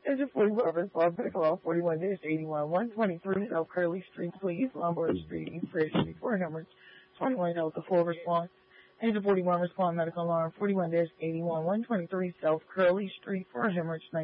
Engine 41 respond Piccolo 41-81-123 South Curly Street, please. Lombard Street, East Fresh 4 numbers 21 Delta 4 response. Engine 41 respond medical alarm 41-81-123 South Curly Street for hemorrhage